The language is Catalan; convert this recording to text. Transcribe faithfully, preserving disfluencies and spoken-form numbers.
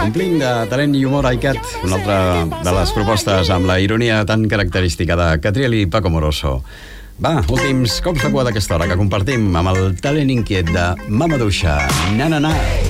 omplint de talent i humor iCat, una altra de les propostes amb la ironia tan característica de Catriel i Paco Moroso. Va, últims cops de cua d'aquesta hora que compartim amb el talent inquiet de Mama Duixa. Na, na, na.